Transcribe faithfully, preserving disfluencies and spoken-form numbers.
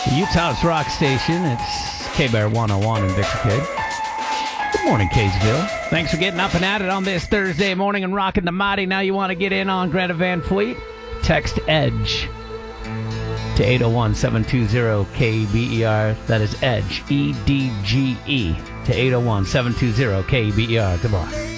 Utah's rock station. It's K-Bear one oh one in Victor Cave. Good morning, Kaysville. Thanks for getting up and at it on this Thursday morning and rocking the mighty. Now you want to get in on Greta Van Fleet? Text EDGE to eight oh one, seven two zero, K B E R. That is EDGE, E D G E, to eight oh one, seven two zero, K B E R. Good morning.